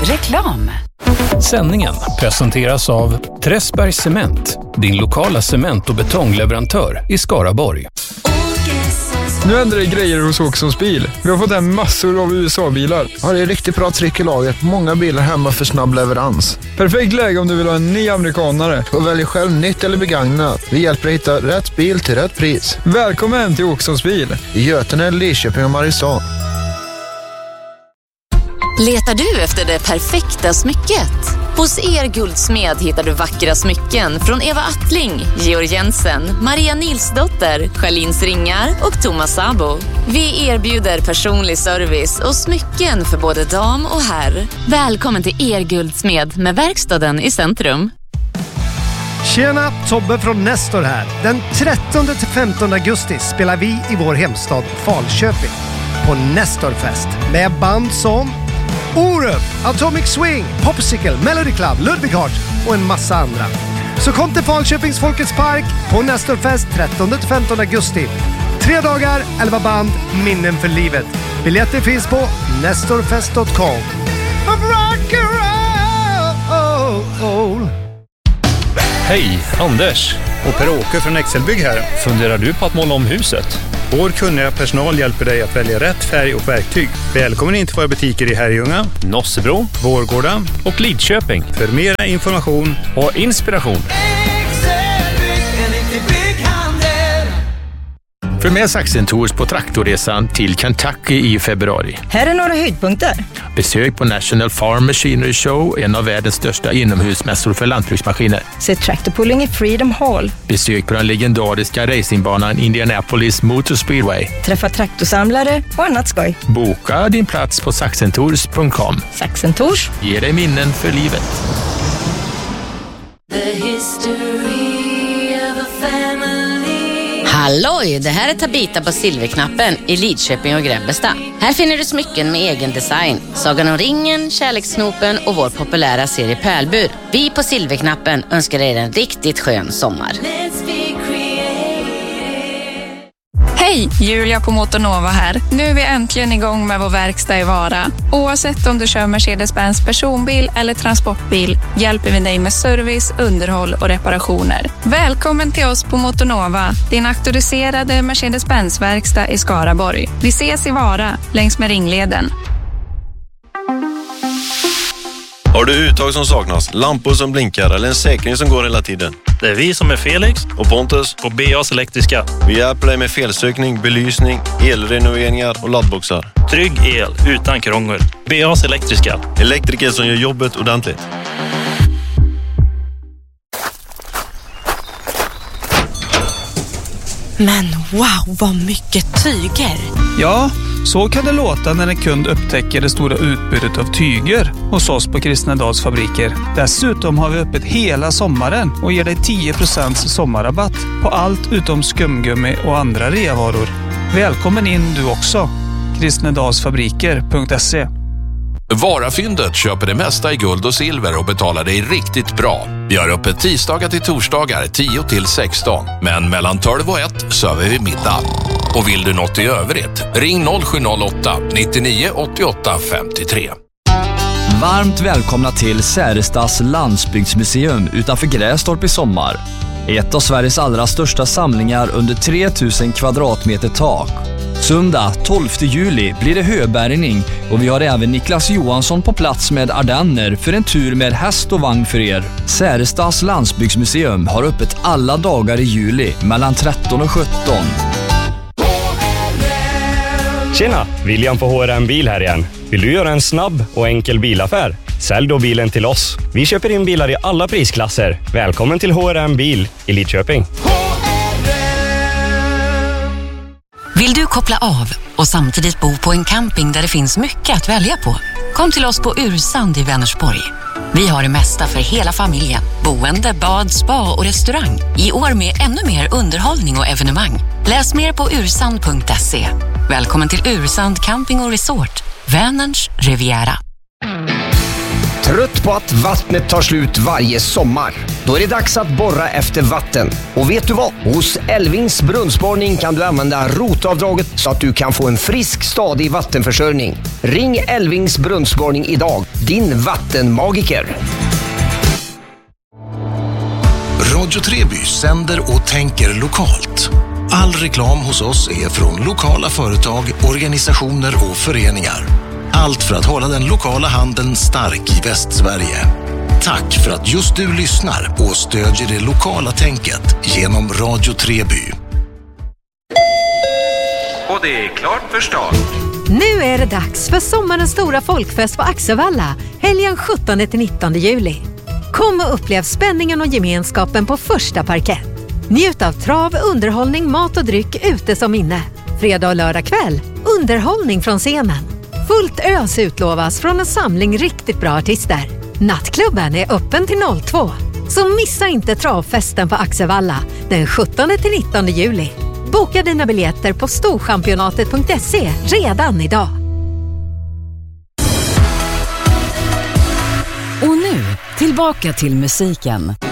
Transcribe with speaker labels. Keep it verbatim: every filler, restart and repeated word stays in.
Speaker 1: Reklam.
Speaker 2: Sändningen presenteras av Träsbergs Cement, din lokala cement- och betongleverantör i Skaraborg.
Speaker 3: Nu ändrar det grejer hos Åkessons bil. Vi har fått hem massor av U S A-bilar.
Speaker 4: Ja, det är riktigt bra tryck i laget. Många bilar hemma för snabb leverans.
Speaker 3: Perfekt läge om du vill ha en ny amerikanare.
Speaker 4: Och välj själv nytt eller begagnat. Vi hjälper dig hitta rätt bil till rätt pris.
Speaker 3: Välkommen till Åkessons bil.
Speaker 4: I Götene, Lidköping och Mariestad.
Speaker 5: Letar du efter det perfekta smycket? Hos Er Guldsmed hittar du vackra smycken från Eva Attling, Georg Jensen, Maria Nilsdotter, Charlins Ringar och Thomas Sabo. Vi erbjuder personlig service och smycken för både dam och herr. Välkommen till Er Guldsmed med verkstaden i centrum.
Speaker 6: Tjena, Tobbe från Nestor här. Den trettonde till femtonde augusti spelar vi i vår hemstad Falköping på Nestorfest med band som Orup, Atomic Swing, Popsicle, Melody Club, Ludwig Hart och en massa andra. Så kom till Falköpings Folkets Park på Nestorfest trettonde till femtonde augusti. Tre dagar, elva band, minnen för livet. Biljetter finns på nestorfest punkt com.
Speaker 2: Hej, Anders och Per-Åke från Excelbygg här. Funderar du på att måla om huset?
Speaker 7: Vår kunniga personal hjälper dig att välja rätt färg och verktyg. Välkommen in till våra butiker i Herrljunga,
Speaker 2: Nossebro,
Speaker 7: Vårgårda
Speaker 2: och Lidköping.
Speaker 7: För mera information
Speaker 2: och inspiration.
Speaker 8: För med Saxen Tours på traktorresan till Kentucky i februari.
Speaker 9: Här är några höjdpunkter.
Speaker 8: Besök på National Farm Machinery Show, en av världens största inomhusmässor för lantbruksmaskiner.
Speaker 9: Se traktorpulling i Freedom Hall.
Speaker 8: Besök på den legendariska racingbanan Indianapolis Motor Speedway.
Speaker 9: Träffa traktorsamlare och annat skoj.
Speaker 8: Boka din plats på saxen tours punkt com.
Speaker 9: Saxen Tours
Speaker 8: ger dig minnen för livet.
Speaker 5: The history of a family. Halloj, det här är Tabita på Silverknappen i Lidköping och Grebbestad. Här finner du smycken med egen design. Sagan om ringen, Kärlekssnopen och vår populära serie Pärlbur. Vi på Silverknappen önskar er en riktigt skön sommar.
Speaker 10: Hej, Julia på Motornova här. Nu är vi äntligen igång med vår verkstad i Vara. Oavsett om du kör Mercedes-Benz personbil eller transportbil hjälper vi dig med service, underhåll och reparationer. Välkommen till oss på Motornova, din auktoriserade Mercedes-Benz-verkstad i Skaraborg. Vi ses i Vara, längs med Ringleden.
Speaker 11: Har du uttag som saknas, lampor som blinkar eller en säkring som går hela tiden?
Speaker 12: Det är vi som är Felix
Speaker 11: och Pontus
Speaker 12: på B A's Elektriska.
Speaker 11: Vi hjälper dig med felsökning, belysning, elrenoveringar och laddboxar.
Speaker 12: Trygg el utan krångel. B A's Elektriska.
Speaker 11: Elektriker som gör jobbet ordentligt.
Speaker 13: Men wow, vad mycket tyger!
Speaker 14: Ja, så kan det låta när en kund upptäcker det stora utbudet av tyger hos oss på Kristnedals fabriker. Dessutom har vi öppet hela sommaren och ger dig tio procent sommarrabatt på allt utom skumgummi och andra reavaror. Välkommen in du också. kristnedalsfabriker punkt se.
Speaker 15: Varafyndet köper det mesta i guld och silver och betalar dig riktigt bra. Vi har öppet tisdagar till torsdagar tio till sexton. Men mellan tolv och ett söver vi middag. Och vill du något i övrigt, ring noll sju noll åtta nittionio åttioåtta femtiotre.
Speaker 16: Varmt välkomna till Särestads landsbygdsmuseum utanför Grästorp i sommar. Ett av Sveriges allra största samlingar under tre tusen kvadratmeter tak. Söndag tolfte juli blir det höbärgning och vi har även Niklas Johansson på plats med ardenner för en tur med häst och vagn för er. Särestads landsbygdsmuseum har öppet alla dagar i juli mellan tretton och sjutton.
Speaker 17: Tjena, William på H R M Bil här igen. Vill du göra en snabb och enkel bilaffär? Sälj då bilen till oss. Vi köper in bilar i alla prisklasser. Välkommen till H R M Bil i Lidköping.
Speaker 1: Vill du koppla av och samtidigt bo på en camping där det finns mycket att välja på? Kom till oss på Ursand i Vänersborg. Vi har det mesta för hela familjen. Boende, bad, spa och restaurang. I år med ännu mer underhållning och evenemang. Läs mer på ursand punkt se. Välkommen till Ursand Camping och Resort. Vänerns Riviera.
Speaker 18: Trött på att vattnet tar slut varje sommar? Då är det dags att borra efter vatten. Och vet du vad? Hos Elvings brunnsborrning kan du använda rotavdraget så att du kan få en frisk, stadig vattenförsörjning. Ring Elvings brunnsborrning idag. Din vattenmagiker.
Speaker 19: Radio Treby sänder och tänker lokalt. All reklam hos oss är från lokala företag, organisationer och föreningar. Allt för att hålla den lokala handeln stark i Västsverige. Tack för att just du lyssnar och stödjer det lokala tänket genom Radio Treby.
Speaker 20: Och det är klart för start.
Speaker 21: Nu är det dags för sommarens stora folkfest på Axevalla, helgen sjuttonde till nittonde juli. Kom och upplev spänningen och gemenskapen på första parkett. Njut av trav, underhållning, mat och dryck ute som inne. Fredag och lördag kväll, underhållning från scenen. Fullt ös utlovas från en samling riktigt bra artister. Nattklubben är öppen till noll två. Så missa inte travfesten på Axevalla den sjuttonde till nittonde juli. Boka dina biljetter på storchampionatet punkt se redan idag.
Speaker 1: Och nu, tillbaka till musiken.